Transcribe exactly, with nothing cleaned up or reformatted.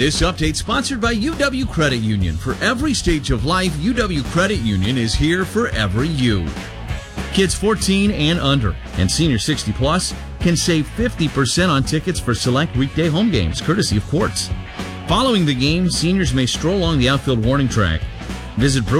This update sponsored by U W Credit Union. For every stage of life, U W Credit Union is here for every you. Kids fourteen and under and senior sixty plus can save fifty percent on tickets for select weekday home games, courtesy of Quartz. Following the game, seniors may stroll along the outfield warning track. Visit Brew